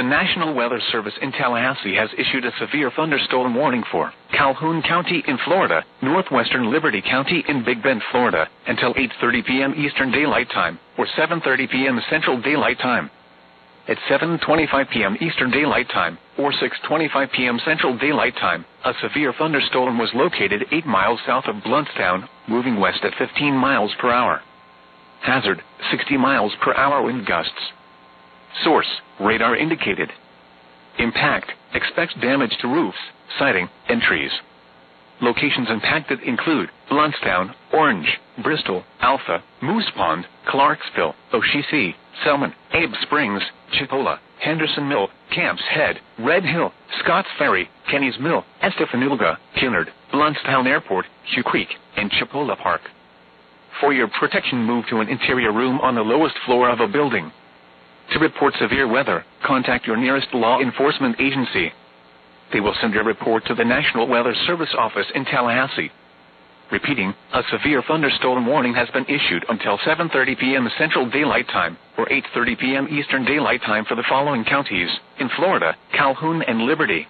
National Weather Service in Tallahassee has issued a severe thunderstorm warning for Calhoun County in Florida, northwestern Liberty County in Big Bend, Florida, until 8:30 p.m. Eastern Daylight Time, or 7:30 p.m. Central Daylight Time. At 7:25 p.m. Eastern Daylight Time, or 6:25 p.m. Central Daylight Time, a severe thunderstorm was located 8 miles south of Blountstown, moving west at 15 miles per hour. Hazard, 60 miles per hour wind gusts. Source, radar indicated. Impact, expects damage to roofs, siding, and trees. Locations impacted include Blountstown, Orange, Bristol, Alpha, Moose Pond, Clarksville, Oshisi, Selman, Abe Springs, Chipola, Henderson Mill, Camps Head, Red Hill, Scotts Ferry, Kenny's Mill, Estefanilga, Killard, Blountstown Airport, Hugh Creek, and Chipola Park. For your protection, move to an interior room on the lowest floor of a building. To report severe weather, contact your nearest law enforcement agency. They will send your report to the National Weather Service office in Tallahassee. Repeating, a severe thunderstorm warning has been issued until 7:30 p.m. Central Daylight Time, or 8:30 p.m. Eastern Daylight Time for the following counties in Florida: Calhoun and Liberty.